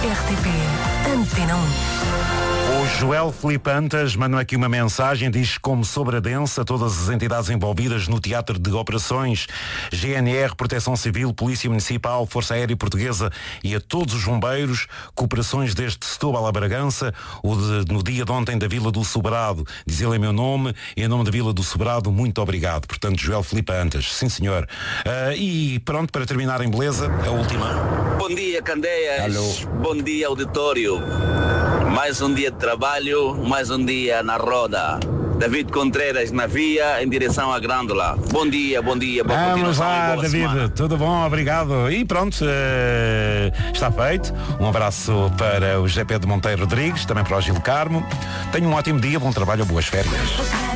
RTP Antena 1. O Joel Filipe Antas manda aqui uma mensagem, diz como sobredensa todas as entidades envolvidas no teatro de operações, GNR, Proteção Civil, Polícia Municipal, Força Aérea Portuguesa e a todos os bombeiros, cooperações desde Setúbal a Bragança, no dia de ontem da Vila do Sobrado, diz ele em meu nome e em nome da Vila do Sobrado, muito obrigado. Portanto, Joel Filipe Antas, sim senhor. E pronto, para terminar em beleza, a última. Bom dia, Candeias. Alô. Bom dia, auditório. Mais um dia de trabalho, mais um dia na roda. David Contreras na via em direção à Grândola. Bom dia, boa Vamos continuação lá, e boa David, semana. tudo bom, obrigado. E pronto, está feito. Um abraço para o José Pedro Monteiro Rodrigues, também para o Gil Carmo. Tenham um ótimo dia, bom trabalho, boas férias.